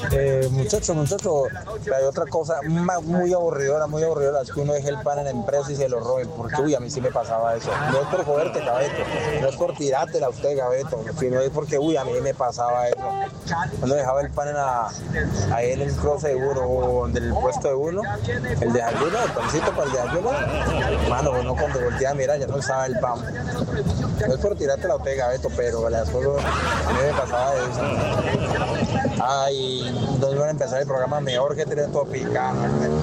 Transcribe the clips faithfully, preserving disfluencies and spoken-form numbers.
Eh, muchacho, muchacho, hay otra cosa ma- muy aburridora, muy aburridora, es que uno deje el pan en la empresa y se lo roben, porque uy, a mí sí me pasaba eso. No es por joderte, Gabeto, no es por tirártela a usted, Gabeto, sino es porque uy, a mí me pasaba eso. Cuando dejaba el pan en la, ahí en el cruce de uno, o del puesto de uno, el de ayuno, el pancito para el de ayuno, mano, uno cuando volteaba, mira, ya no estaba el pan. No es por tirártela a usted, Gabeto, pero las cosas, a mí me pasaba eso. Ay, entonces van a empezar el programa mejor que tener todo picado.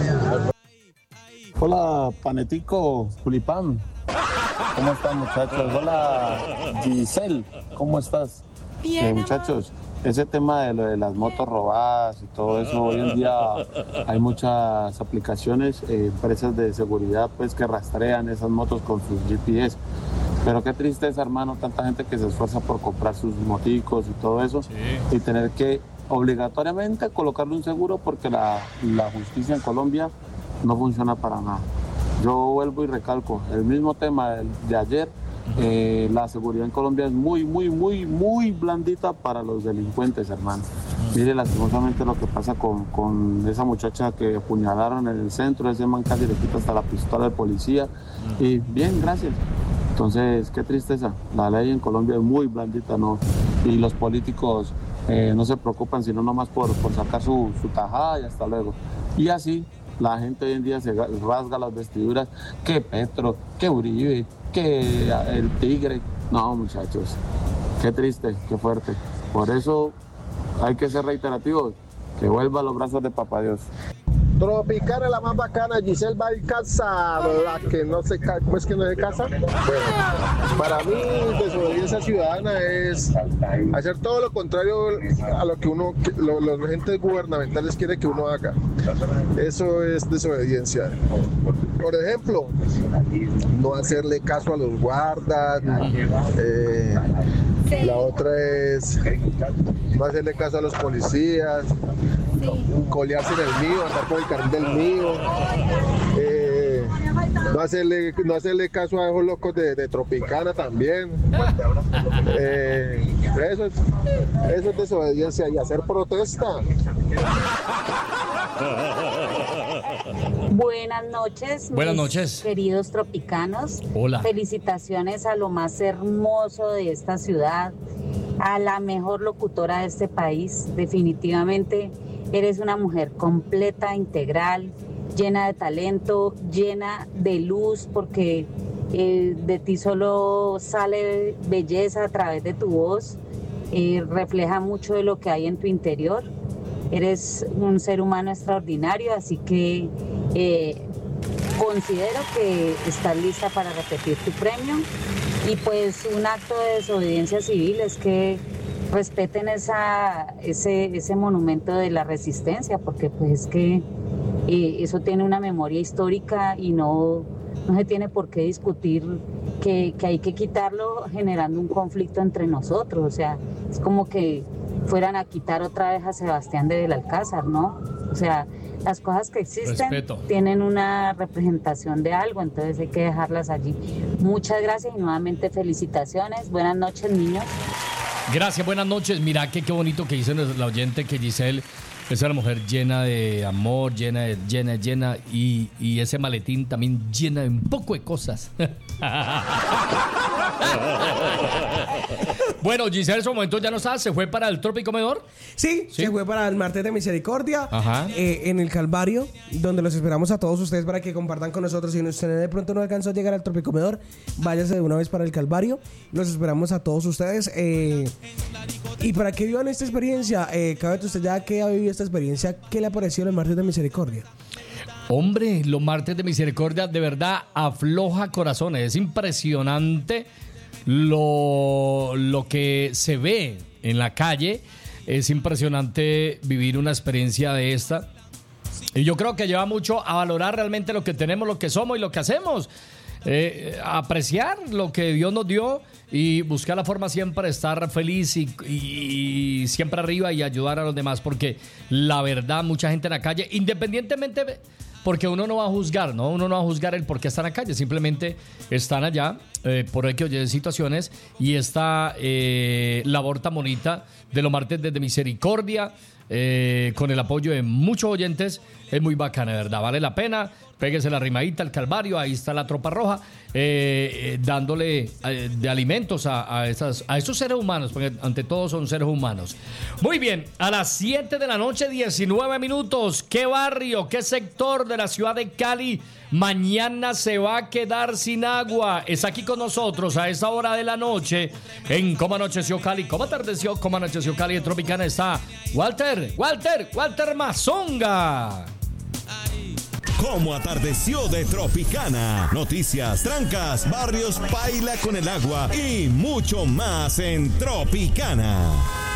Hola, Panetico, Tulipán. ¿Cómo están, muchachos? Hola, Giselle, ¿cómo estás? Bien, eh, muchachos, ese tema de lo de las motos robadas y todo eso, hoy en día hay muchas aplicaciones, eh, empresas de seguridad pues que rastrean esas motos con sus G P S. Pero qué tristeza, hermano, tanta gente que se esfuerza por comprar sus moticos y todo eso, sí, y tener que obligatoriamente colocarle un seguro porque la, la justicia en Colombia no funciona para nada. Yo vuelvo y recalco, el mismo tema de, de ayer, eh, la seguridad en Colombia es muy, muy, muy, muy blandita para los delincuentes, hermano. Mire lastimosamente lo que pasa con, con esa muchacha que apuñalaron en el centro, ese man casi le quita hasta la pistola al policía. Y bien, gracias. Entonces, qué tristeza. La ley en Colombia es muy blandita, ¿no? Y los políticos eh, no se preocupan sino nomás por, por sacar su, su tajada y hasta luego. Y así, la gente hoy en día se rasga las vestiduras. Que Petro, que Uribe, que el Tigre. No, muchachos, qué triste, qué fuerte. Por eso hay que ser reiterativos. Que vuelva a los brazos de Papá Dios. Tropicana la más bacana, Giselle va a casa, la que no se casa, ¿cómo es que no se casa? Bueno, para mí desobediencia ciudadana es hacer todo lo contrario a lo que uno, lo, los agentes gubernamentales quieren que uno haga. Eso es desobediencia. Por ejemplo, no hacerle caso a los guardas, eh, la otra es no hacerle caso a los policías, colearse en el mío, andar por el carril del mío, eh, no, hacerle, no hacerle caso a esos locos de, de Tropicana también. Eh, eso, es, eso es desobediencia y hacer protesta. Buenas noches. Buenas noches. Queridos tropicanos. Hola. Felicitaciones a lo más hermoso de esta ciudad, a la mejor locutora de este país. Definitivamente eres una mujer completa, integral, llena de talento, llena de luz, porque eh, de ti solo sale belleza a través de tu voz, eh, refleja mucho de lo que hay en tu interior. Eres un ser humano extraordinario, así que eh, considero que estás lista para repetir tu premio. Y pues un acto de desobediencia civil es que respeten esa, ese, ese monumento de la resistencia, porque pues es que eh, eso tiene una memoria histórica y no, no se tiene por qué discutir que, que hay que quitarlo generando un conflicto entre nosotros. O sea, es como que fueran a quitar otra vez a Sebastián de Belalcázar, ¿no? O sea, las cosas que existen Respeto. Tienen una representación de algo, entonces hay que dejarlas allí. Muchas gracias y nuevamente felicitaciones. Buenas noches, niños. Gracias, buenas noches. Mira que qué bonito que dice la oyente que Giselle es una mujer llena de amor, llena de, llena, llena y, y ese maletín también llena de un poco de cosas. Bueno, Giselle en su momento ya no está, ¿se fue para el Tropic Comedor? Sí, sí, se fue para el Martes de Misericordia, eh, en el Calvario, donde los esperamos a todos ustedes para que compartan con nosotros. Si usted de pronto no alcanzó a llegar al Tropic Comedor, váyase de una vez para el Calvario. Los esperamos a todos ustedes. Eh, y para que vivan esta experiencia, eh, Cabeto, usted ya que ha vivido esta experiencia, ¿qué le ha parecido el Martes de Misericordia? Hombre, los Martes de Misericordia de verdad afloja corazones, es impresionante. Lo, lo que se ve en la calle, es impresionante vivir una experiencia de esta. Y yo creo que lleva mucho a valorar realmente lo que tenemos, lo que somos y lo que hacemos. Eh, apreciar lo que Dios nos dio y buscar la forma siempre de estar feliz y, y, y siempre arriba y ayudar a los demás. Porque la verdad, mucha gente en la calle, independientemente... Porque uno no va a juzgar, ¿no? Uno no va a juzgar el por qué están en la calle. Simplemente están allá eh, por X o Y situaciones. Y esta eh, labor tan bonita de los Martes de Misericordia eh, con el apoyo de muchos oyentes. Es muy bacana, de verdad, vale la pena. Péguese la rimadita al Calvario, ahí está la Tropa Roja, eh, eh, dándole eh, de alimentos a, a, esas, a esos seres humanos, porque ante todo son seres humanos. Muy bien, a las siete de la noche, diecinueve minutos. ¿Qué barrio, qué sector de la ciudad de Cali mañana se va a quedar sin agua? Es aquí con nosotros a esa hora de la noche en Cómo Anocheció Cali. ¿Cómo atardeció? ¿Cómo Anocheció Cali? En Tropicana está Walter, Walter, Walter Mazonga. Cómo atardeció de Tropicana. Noticias, trancas, barrios, baila con el agua y mucho más en Tropicana.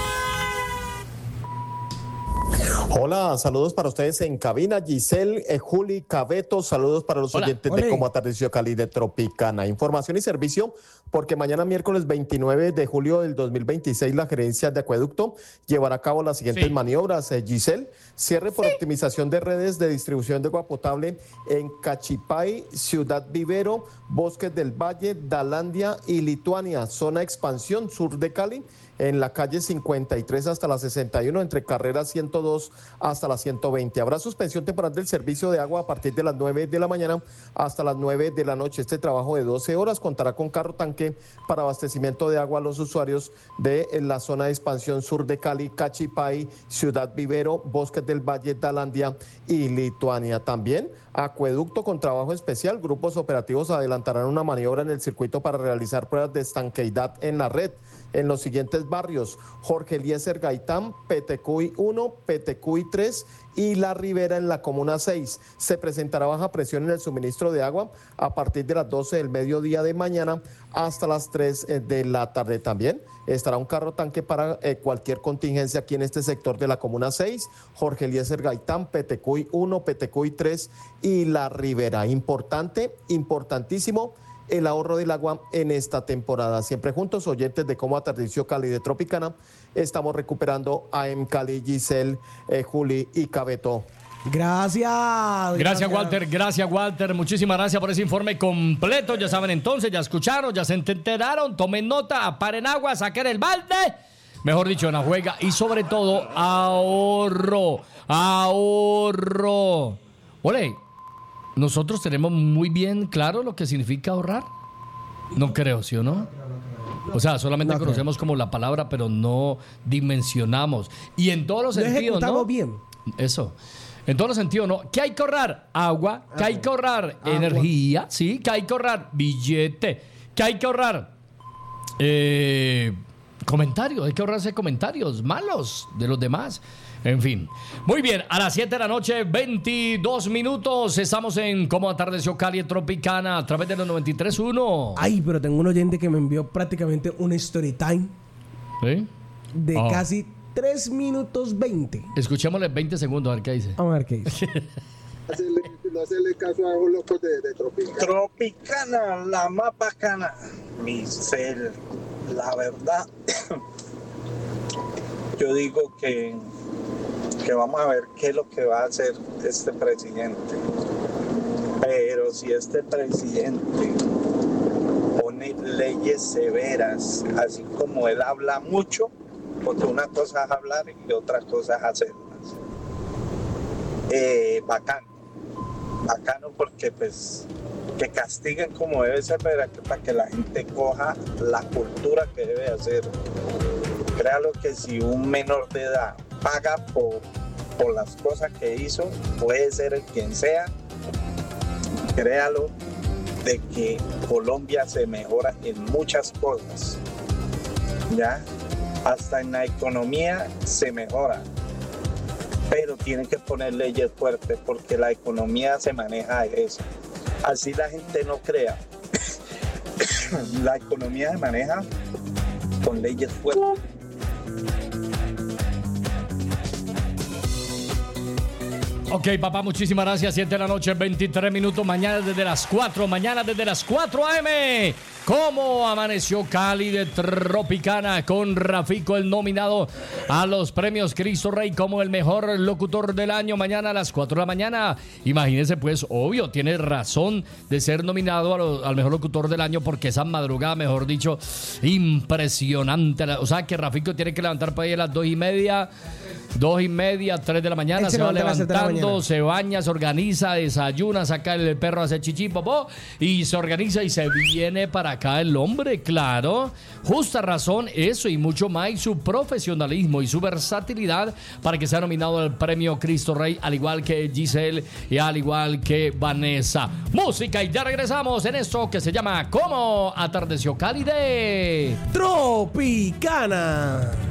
Hola, saludos para ustedes en cabina, Giselle, eh, Juli, Cabeto, saludos para los Hola. oyentes Ole. de Cómo atardeció Cali de Tropicana. Información y servicio, porque mañana miércoles veintinueve de julio del dos mil veintiséis la gerencia de acueducto llevará a cabo las siguientes Sí. maniobras. Eh, Giselle, cierre por optimización de redes de distribución de agua potable en Cachipay, Ciudad Vivero, Bosques del Valle, Dalandia y Lituania, zona expansión sur de Cali, en la calle cincuenta y tres hasta la sesenta y uno, entre carrera ciento dos hasta la ciento veinte. Habrá suspensión temporal del servicio de agua a partir de las nueve de la mañana hasta las nueve de la noche. Este trabajo de doce horas contará con carro tanque para abastecimiento de agua a los usuarios de la zona de expansión sur de Cali, Cachipay, Ciudad Vivero, Bosques del Valle, Dalandia y Lituania. También acueducto con trabajo especial. Grupos operativos adelantarán una maniobra en el circuito para realizar pruebas de estanqueidad en la red en los siguientes barrios: Jorge Eliezer Gaitán, Petecuy uno, Petecuy tres y La Ribera en la Comuna seis. Se presentará baja presión en el suministro de agua a partir de las doce del mediodía de mañana hasta las tres de la tarde. También estará un carro tanque para eh, cualquier contingencia aquí en este sector de la Comuna seis, Jorge Eliezer Gaitán, Petecuy uno, Petecuy tres y La Ribera. Importante, importantísimo el ahorro del agua en esta temporada. Siempre juntos, oyentes de Cómo atardeció Cali de Tropicana, estamos recuperando a M. Cali, Giselle, eh, Juli y Cabeto. Gracias. Gracias, Walter. Gracias, Walter. Muchísimas gracias por ese informe completo. Ya saben entonces, ya escucharon, ya se enteraron. Tomen nota, paren agua, saquen el balde. Mejor dicho, una juega y sobre todo ahorro. Ahorro. Ole, nosotros tenemos muy bien claro lo que significa ahorrar. No creo, ¿sí o no? O sea, solamente No conocemos como la palabra, pero no dimensionamos. Y en todos los Lo sentidos, ejecutamos ¿no? bien. Eso. En todos los sentidos, ¿no? ¿Qué hay que ahorrar? Agua. ¿Qué hay que ahorrar? Agua. Energía. ¿Sí? ¿Qué hay que ahorrar? Billete. ¿Qué hay que ahorrar? Eh, comentarios. Hay que ahorrarse comentarios malos de los demás. En fin. Muy bien. A las siete de la noche, veintidós minutos. Estamos en Cómo atardeció Cali en Tropicana a través de los noventa y tres punto uno. Ay, pero tengo un oyente que me envió prácticamente un story time ¿Sí? de Ah. casi tres minutos veinte. Escuchémosle veinte segundos a ver qué dice. Vamos a ver qué dice. Hacerle- no hacerle caso a los locos de, de Tropicana. Tropicana, la más bacana. Mi cel, la verdad, yo digo que, que vamos a ver qué es lo que va a hacer este presidente. Pero si este presidente pone leyes severas, así como él habla mucho, porque una cosa es hablar y otra cosa es hacerlas. Eh, bacano, bacano porque pues que castiguen como debe ser para que, para que la gente coja la cultura que debe hacer. Créalo que si un menor de edad paga por, por las cosas que hizo, puede ser el quien sea, créalo de que Colombia se mejora en muchas cosas, ya, hasta en la economía se mejora, pero tienen que poner leyes fuertes porque la economía se maneja de eso. Así la gente no crea. La economía se maneja con leyes fuertes. Ok, papá, muchísimas gracias. siete de la noche, veintitrés minutos. Mañana desde las cuatro. Mañana desde las cuatro a eme. ¿Cómo amaneció Cali de Tropicana? Con Rafico, el nominado a los premios Cristo Rey como el mejor locutor del año. Mañana a las cuatro de la mañana. Imagínense, pues, obvio, tiene razón de ser nominado a lo, al mejor locutor del año porque esa madrugada, mejor dicho, impresionante. O sea, que Rafico tiene que levantar para ahí a las dos y media. Dos y media, tres de la mañana, Él se, se va levanta a las siete de la levantando, mañana. se baña, se organiza, desayuna, saca el perro, hace chichi, popó, y se organiza y se viene para acá el hombre, claro. Justa razón, eso y mucho más, y su profesionalismo y su versatilidad para que sea nominado al premio Cristo Rey, al igual que Giselle y al igual que Vanessa. Música y ya regresamos en esto que se llama ¿Cómo atardeció Cali de Tropicana.